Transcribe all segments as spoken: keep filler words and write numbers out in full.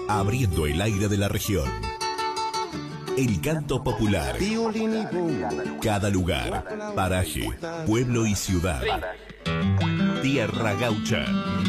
abriendo el aire de la región. El canto popular. Cada lugar, paraje, pueblo y ciudad. Tierra Gaucha.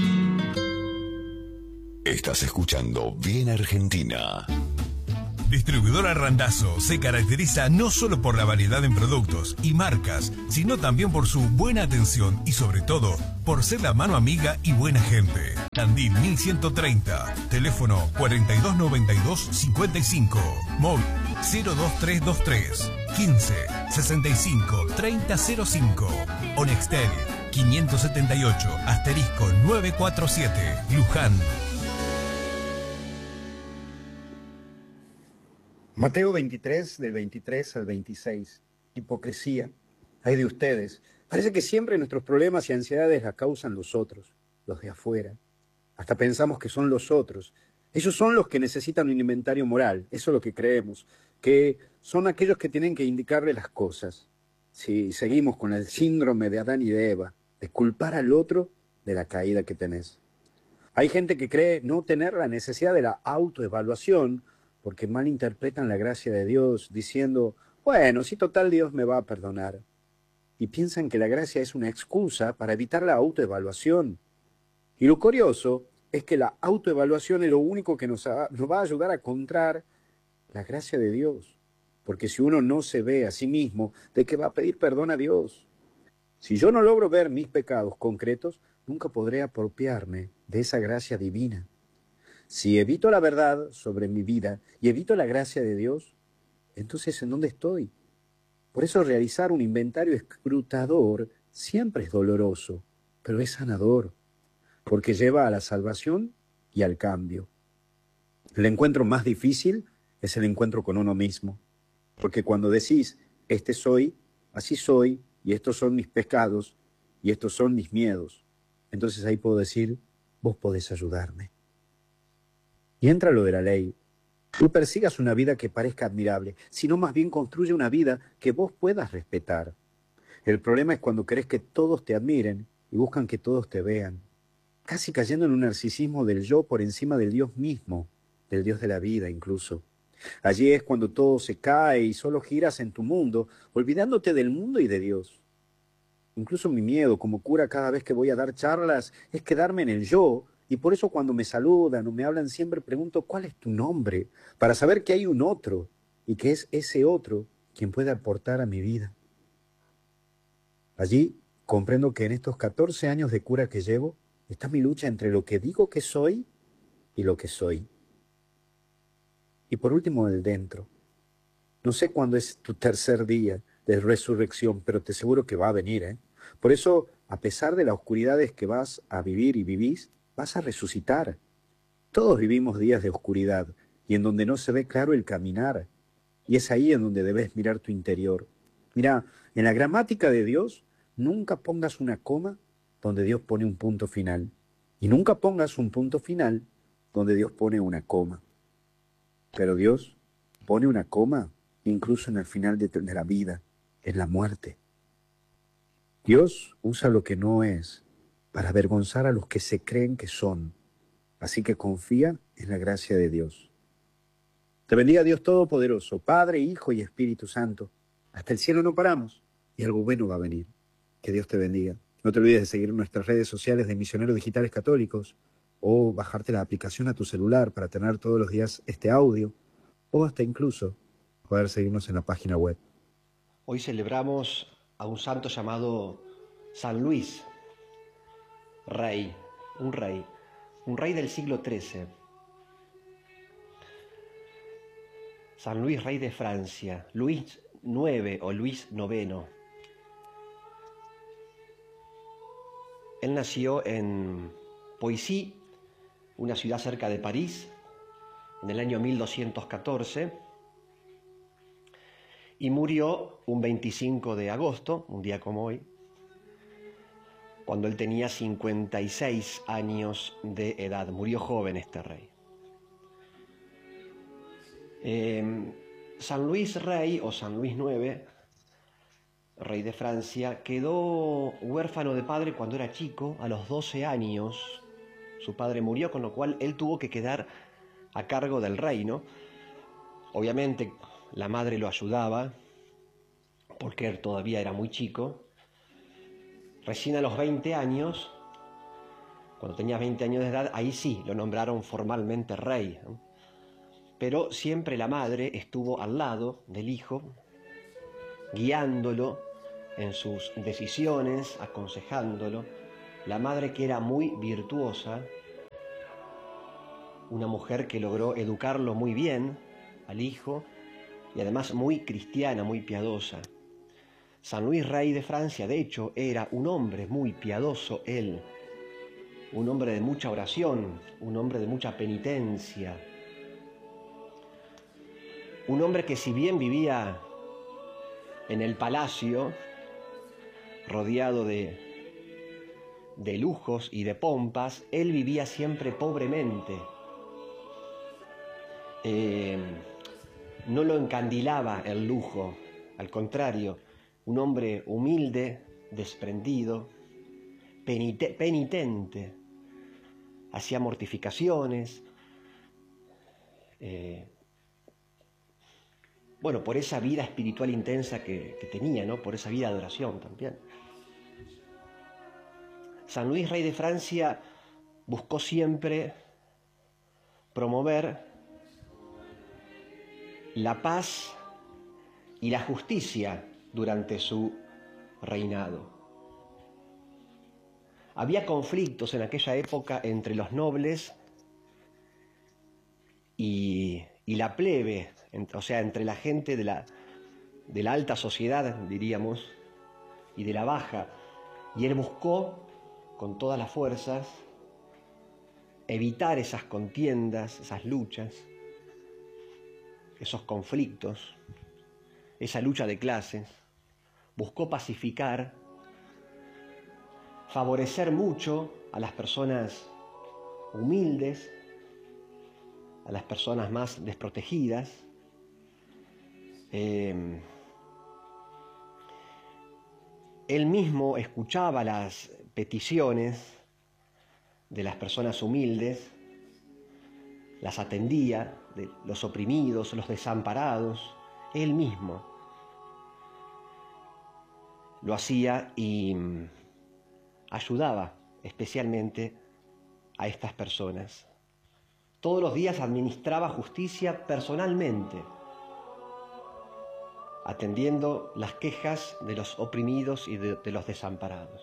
Estás escuchando Bien Argentina. Distribuidora Randazzo se caracteriza no solo por la variedad en productos y marcas, sino también por su buena atención y sobre todo por ser la mano amiga y buena gente. Tandil mil ciento treinta, teléfono cuarenta y dos noventa y dos cincuenta y cinco, móvil cero dos tres dos tres, quince, sesenta y cinco, treinta cero cinco, o Nextel quinientos setenta y ocho, asterisco novecientos cuarenta y siete, Luján. Mateo veintitrés, del veintitrés al veintiséis. Hipocresía. Ay de ustedes. Parece que siempre nuestros problemas y ansiedades las causan los otros, los de afuera. Hasta pensamos que son los otros. Ellos son los que necesitan un inventario moral. Eso es lo que creemos. Que son aquellos que tienen que indicarle las cosas. Si seguimos con el síndrome de Adán y de Eva, de culpar al otro de la caída que tenés. Hay gente que cree no tener la necesidad de la autoevaluación porque malinterpretan la gracia de Dios diciendo, bueno, si total Dios me va a perdonar. Y piensan que la gracia es una excusa para evitar la autoevaluación. Y lo curioso es que la autoevaluación es lo único que nos, ha, nos va a ayudar a encontrar la gracia de Dios. Porque si uno no se ve a sí mismo, ¿de qué va a pedir perdón a Dios? Si yo no logro ver mis pecados concretos, nunca podré apropiarme de esa gracia divina. Si evito la verdad sobre mi vida y evito la gracia de Dios, entonces ¿en dónde estoy? Por eso realizar un inventario escrutador siempre es doloroso, pero es sanador, porque lleva a la salvación y al cambio. El encuentro más difícil es el encuentro con uno mismo, porque cuando decís, este soy, así soy, y estos son mis pecados, y estos son mis miedos, entonces ahí puedo decir, vos podés ayudarme. Y entra lo de la ley. No persigas una vida que parezca admirable, sino más bien construye una vida que vos puedas respetar. El problema es cuando querés que todos te admiren y buscan que todos te vean, casi cayendo en un narcisismo del yo por encima del Dios mismo, del Dios de la vida incluso. Allí es cuando todo se cae y solo giras en tu mundo, olvidándote del mundo y de Dios. Incluso mi miedo como cura cada vez que voy a dar charlas es quedarme en el yo. Y por eso cuando me saludan o me hablan siempre pregunto ¿cuál es tu nombre? Para saber que hay un otro y que es ese otro quien puede aportar a mi vida. Allí comprendo que en estos catorce años de cura que llevo está mi lucha entre lo que digo que soy y lo que soy. Y por último el dentro. No sé cuándo es tu tercer día de resurrección, pero te aseguro que va a venir, ¿eh? Por eso, a pesar de las oscuridades que vas a vivir y vivís, vas a resucitar. Todos vivimos días de oscuridad y en donde no se ve claro el caminar. Y es ahí en donde debes mirar tu interior. Mira, en la gramática de Dios, nunca pongas una coma donde Dios pone un punto final. Y nunca pongas un punto final donde Dios pone una coma. Pero Dios pone una coma incluso en el final de, de la vida, en la muerte. Dios usa lo que no es para avergonzar a los que se creen que son. Así que confía en la gracia de Dios. Te bendiga Dios Todopoderoso, Padre, Hijo y Espíritu Santo. Hasta el cielo no paramos y algo bueno va a venir. Que Dios te bendiga. No te olvides de seguir nuestras redes sociales de Misioneros Digitales Católicos o bajarte la aplicación a tu celular para tener todos los días este audio o hasta incluso poder seguirnos en la página web. Hoy celebramos a un santo llamado San Luis. Rey, un rey, un rey del siglo trece. San Luis, rey de Francia, Luis noveno o Luis noveno. Él nació en Poissy, una ciudad cerca de París, en el año mil doscientos catorce, y murió un veinticinco de agosto, un día como hoy, cuando él tenía cincuenta y seis años de edad. Murió joven este rey. Eh, San Luis Rey, o San Luis noveno, rey de Francia, quedó huérfano de padre cuando era chico, a los doce años. Su padre murió, con lo cual él tuvo que quedar a cargo del reino. Obviamente la madre lo ayudaba, porque él todavía era muy chico. Recién a los veinte años, cuando tenía veinte años de edad, ahí sí lo nombraron formalmente rey, ¿no? Pero siempre la madre estuvo al lado del hijo, guiándolo en sus decisiones, aconsejándolo. La madre, que era muy virtuosa, una mujer que logró educarlo muy bien al hijo, y además muy cristiana, muy piadosa. San Luis, rey de Francia, de hecho, era un hombre muy piadoso él, un hombre de mucha oración, un hombre de mucha penitencia, un hombre que, si bien vivía en el palacio, rodeado de, de lujos y de pompas, él vivía siempre pobremente. Eh, no lo encandilaba el lujo, al contrario, un hombre humilde, desprendido, penite, penitente, hacía mortificaciones, eh, bueno, por esa vida espiritual intensa que, que tenía, ¿no? Por esa vida de oración también. San Luis, rey de Francia, buscó siempre promover la paz y la justicia durante su reinado. Había conflictos en aquella época entre los nobles y, y la plebe, o sea, entre la gente de la, de la alta sociedad, diríamos, y de la baja. Y él buscó, con todas las fuerzas, evitar esas contiendas, esas luchas, esos conflictos, esa lucha de clases. Buscó pacificar, favorecer mucho a las personas humildes, a las personas más desprotegidas. Eh, él mismo escuchaba las peticiones de las personas humildes, las atendía, de los oprimidos, los desamparados. Él mismo lo hacía y ayudaba especialmente a estas personas. Todos los días administraba justicia personalmente, atendiendo las quejas de los oprimidos y de, de los desamparados.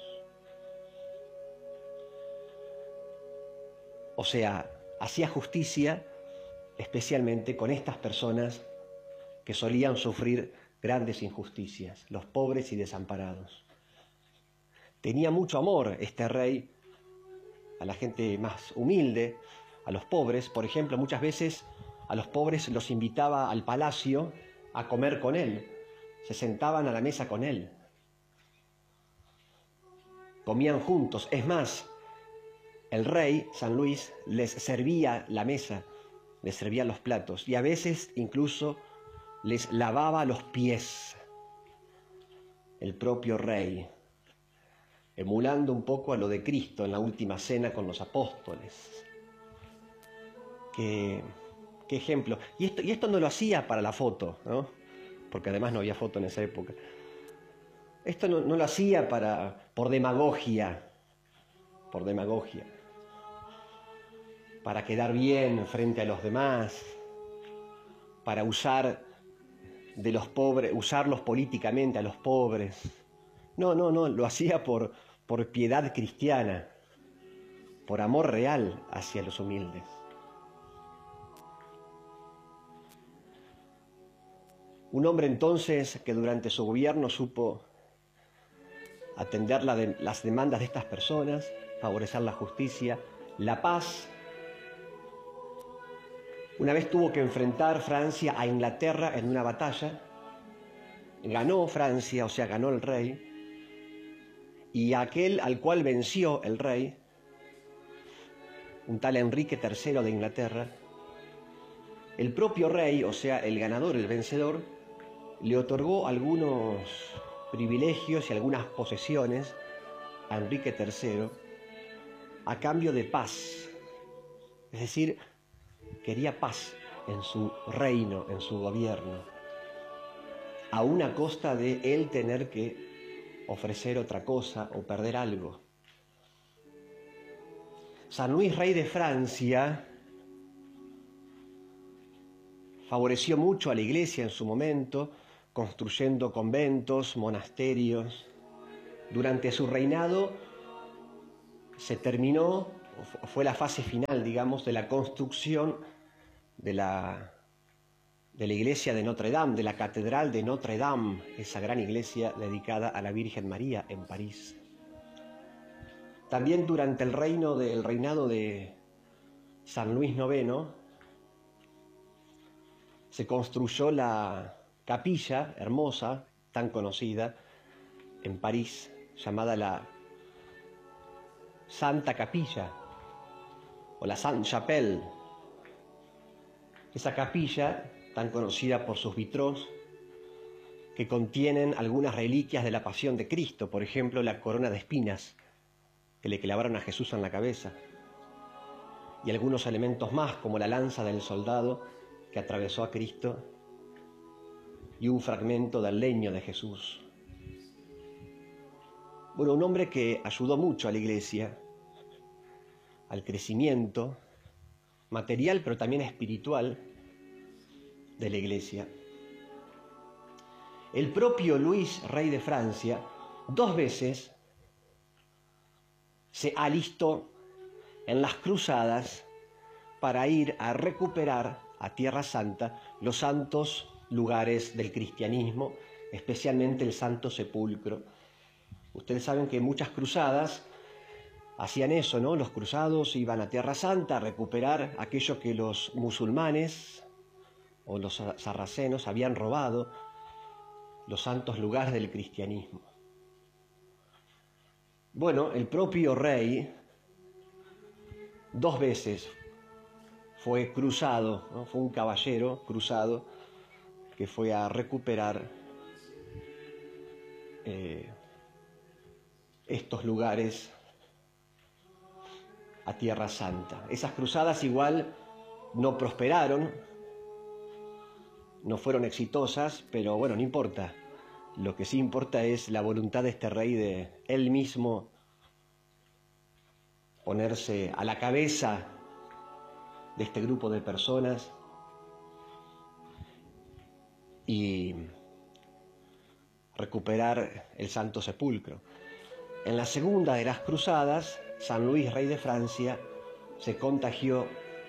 O sea, hacía justicia especialmente con estas personas que solían sufrir grandes injusticias, los pobres y desamparados. Tenía mucho amor este rey a la gente más humilde, a los pobres. Por ejemplo, muchas veces a los pobres los invitaba al palacio a comer con él. Se sentaban a la mesa con él. Comían juntos. Es más, el rey, San Luis, les servía la mesa, les servía los platos y a veces incluso les lavaba los pies. El propio rey, emulando un poco a lo de Cristo en la última cena con los apóstoles. Qué, qué ejemplo. Y esto, y esto no lo hacía para la foto, ¿no? Porque además no había foto en esa época. Esto no, no lo hacía para, por demagogia, por demagogia, para quedar bien frente a los demás, para usar de los pobres, usarlos políticamente a los pobres. No, no, no, lo hacía por, por piedad cristiana, por amor real hacia los humildes. Un hombre entonces que durante su gobierno supo atender la de, las demandas de estas personas, favorecer la justicia, la paz. Una vez tuvo que enfrentar Francia a Inglaterra en una batalla. Ganó Francia, o sea, ganó el rey. Y aquel al cual venció el rey, un tal Enrique tercero de Inglaterra, el propio rey, o sea, el ganador, el vencedor, le otorgó algunos privilegios y algunas posesiones a Enrique tercero a cambio de paz. Es decir, quería paz en su reino, en su gobierno, a una costa de él tener que ofrecer otra cosa o perder algo. San Luis, rey de Francia, favoreció mucho a la Iglesia en su momento, construyendo conventos, monasterios. Durante su reinado se terminó, fue la fase final, digamos, de la construcción de la, de la iglesia de Notre Dame, de la catedral de Notre Dame, esa gran iglesia dedicada a la Virgen María en París. También durante el reino de, el reinado de San Luis noveno se construyó la capilla hermosa, tan conocida, en París, llamada la Santa Capilla o la Sainte-Chapelle. Esa capilla, tan conocida por sus vitrós, que contienen algunas reliquias de la pasión de Cristo, por ejemplo, la corona de espinas que le clavaron a Jesús en la cabeza, y algunos elementos más, como la lanza del soldado que atravesó a Cristo y un fragmento del leño de Jesús. Bueno, un hombre que ayudó mucho a la Iglesia, al crecimiento material, pero también espiritual de la Iglesia. El propio Luis, rey de Francia, dos veces se alistó en las cruzadas para ir a recuperar a Tierra Santa los santos lugares del cristianismo, especialmente el Santo Sepulcro. Ustedes saben que muchas cruzadas hacían eso, ¿no? Los cruzados iban a Tierra Santa a recuperar aquello que los musulmanes o los sarracenos habían robado, los santos lugares del cristianismo. Bueno, el propio rey dos veces fue cruzado, ¿no? Fue un caballero cruzado que fue a recuperar eh, estos lugares a Tierra Santa. Esas cruzadas igual no prosperaron, no fueron exitosas, pero bueno, no importa. Lo que sí importa es la voluntad de este rey de él mismo ponerse a la cabeza de este grupo de personas y recuperar el Santo Sepulcro. En la segunda de las cruzadas, San Luis, rey de Francia, se contagió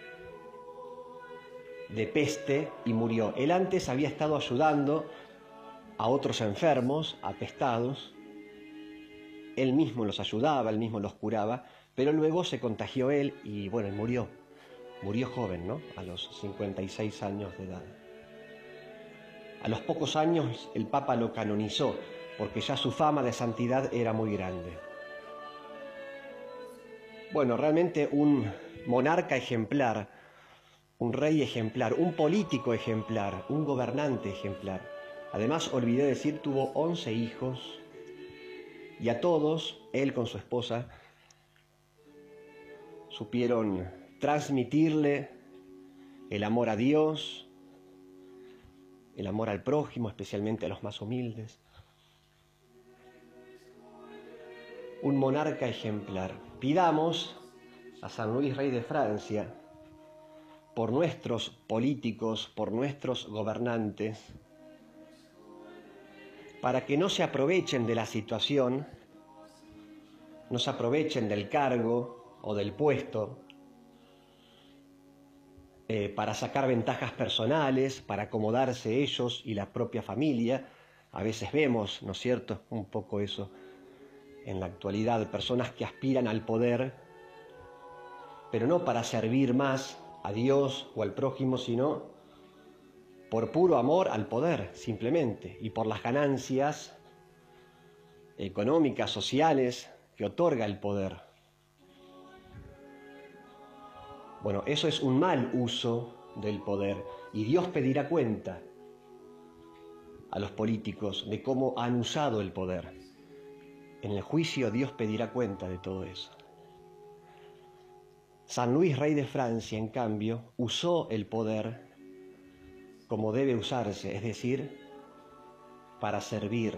de peste y murió. Él antes había estado ayudando a otros enfermos, apestados. Él mismo los ayudaba, él mismo los curaba, pero luego se contagió él y bueno, él murió. Murió joven, ¿no? A los cincuenta y seis años de edad. A los pocos años el Papa lo canonizó, porque ya su fama de santidad era muy grande. Bueno, realmente un monarca ejemplar, un rey ejemplar, un político ejemplar, un gobernante ejemplar. Además, olvidé decir, tuvo once hijos y a todos, él con su esposa, supieron transmitirle el amor a Dios, el amor al prójimo, especialmente a los más humildes. Un monarca ejemplar. Pidamos a San Luis, rey de Francia, por nuestros políticos, por nuestros gobernantes, para que no se aprovechen de la situación, no se aprovechen del cargo o del puesto eh, para sacar ventajas personales, para acomodarse ellos y la propia familia. A veces vemos, ¿no es cierto?, un poco eso en la actualidad, personas que aspiran al poder, pero no para servir más a Dios o al prójimo, sino por puro amor al poder, simplemente, y por las ganancias económicas, sociales, que otorga el poder. Bueno, eso es un mal uso del poder, y Dios pedirá cuenta a los políticos de cómo han usado el poder. En el juicio Dios pedirá cuenta de todo eso. San Luis, rey de Francia, en cambio, usó el poder como debe usarse, es decir, para servir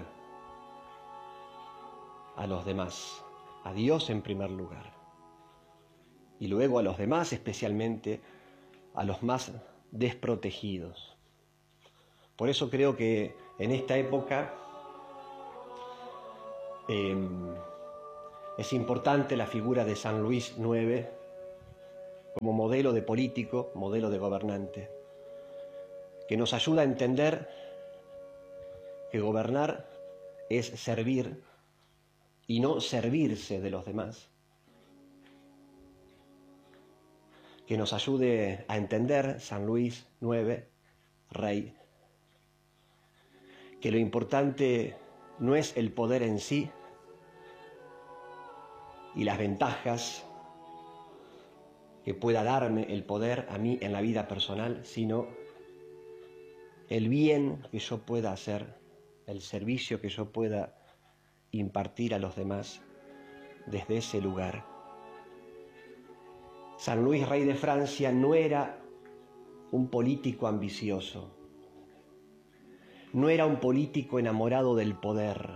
a los demás, a Dios en primer lugar, y luego a los demás, especialmente a los más desprotegidos. Por eso creo que en esta época eh, es importante la figura de San Luis noveno como modelo de político, modelo de gobernante, que nos ayuda a entender que gobernar es servir y no servirse de los demás. Que nos ayude a entender, San Luis noveno, rey, que lo importante no es el poder en sí y las ventajas que pueda darme el poder a mí en la vida personal, sino el bien que yo pueda hacer, el servicio que yo pueda impartir a los demás desde ese lugar. San Luis, rey de Francia, no era un político ambicioso, no era un político enamorado del poder,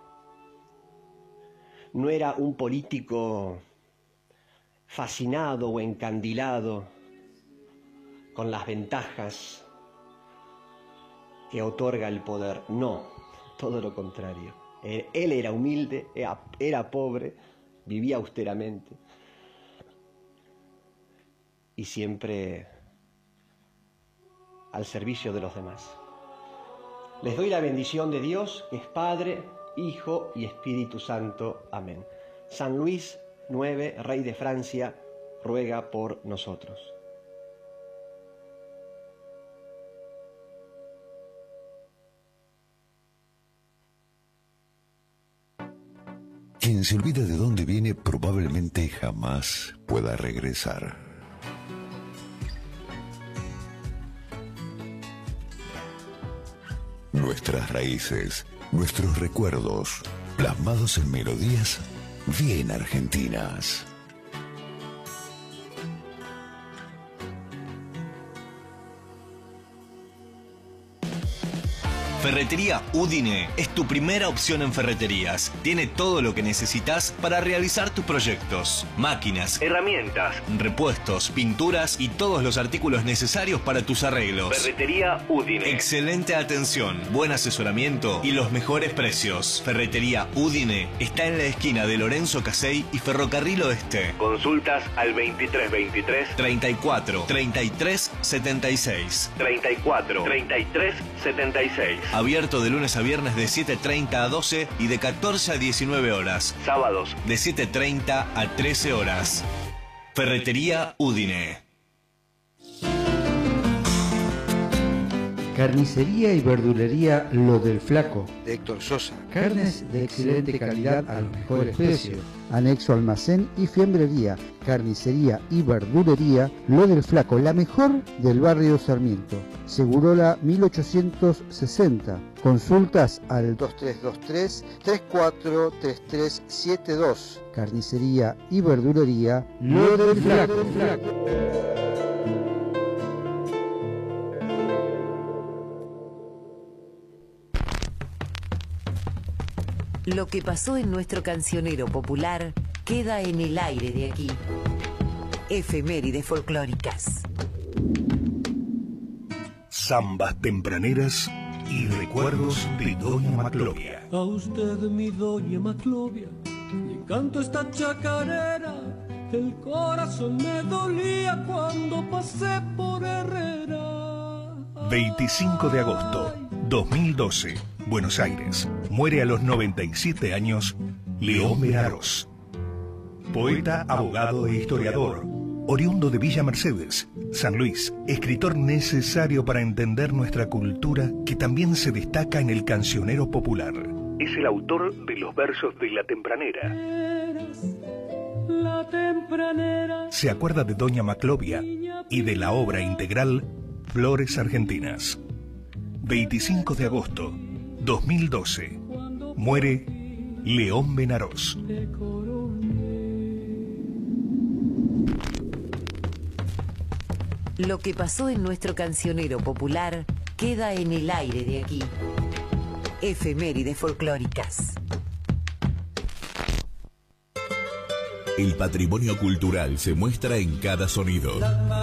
no era un político fascinado o encandilado con las ventajas que otorga el poder. No, todo lo contrario. Él era humilde, era pobre, vivía austeramente y siempre al servicio de los demás. Les doy la bendición de Dios, que es Padre, Hijo y Espíritu Santo. Amén. San Luis noveno, rey de Francia, ruega por nosotros. Quien se olvida de dónde viene probablemente jamás pueda regresar. Nuestras raíces, nuestros recuerdos, plasmados en melodías bien argentinas. Ferretería Udine es tu primera opción en ferreterías. Tiene todo lo que necesitas para realizar tus proyectos. Máquinas, herramientas, repuestos, pinturas y todos los artículos necesarios para tus arreglos. Ferretería Udine. Excelente atención, buen asesoramiento y los mejores precios. Ferretería Udine está en la esquina de Lorenzo Casey y Ferrocarril Oeste. Consultas al veintitrés veintitrés, treinta y cuatro, treinta y tres, setenta y seis. treinta y cuatro, treinta y tres, setenta y seis. Abierto de lunes a viernes de siete treinta a doce y de catorce a diecinueve horas. Sábados de siete treinta a trece horas. Ferretería Udine. Carnicería y verdulería Lo del Flaco, De Héctor Sosa. carnes de excelente calidad a los mejores precios. Anexo almacén y fiambrería, carnicería y verdulería Lo del Flaco, la mejor del barrio Sarmiento. Segurola mil ochocientos sesenta. Consultas al dos tres dos tres, tres cuatro tres tres siete dos. Carnicería y verdulería Lo del Flaco. Lo que pasó en nuestro cancionero popular queda en el aire de aquí. Efemérides folclóricas. Zambas tempraneras y recuerdos de Doña Maclovia. A usted, mi doña Maclovia, le canto esta chacarera. El corazón me dolía cuando pasé por Herrera. veinticinco de agosto, dos mil doce, Buenos Aires. Muere a los noventa y siete años León Benarós. Poeta, abogado e historiador. Oriundo de Villa Mercedes, San Luis, escritor necesario para entender nuestra cultura, que también se destaca en el cancionero popular. Es el autor de los versos de La Tempranera. La tempranera. Se acuerda de Doña Maclovia y de la obra integral Flores Argentinas. veinticinco de agosto, dos mil doce. Muere León Benarós. Lo que pasó en nuestro cancionero popular queda en el aire de aquí. Efemérides folclóricas. El patrimonio cultural se muestra en cada sonido.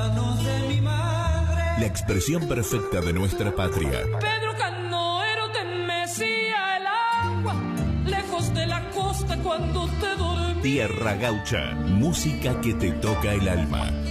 La expresión perfecta de nuestra patria. Pedro Canoero te mecía el agua, lejos de la costa cuando te dormí. Tierra Gaucha, música que te toca el alma.